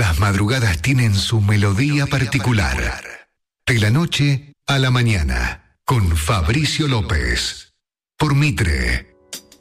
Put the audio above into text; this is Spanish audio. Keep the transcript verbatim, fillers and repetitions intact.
Las madrugadas tienen su melodía particular. De la noche a la mañana, con Fabricio López. Por Mitre,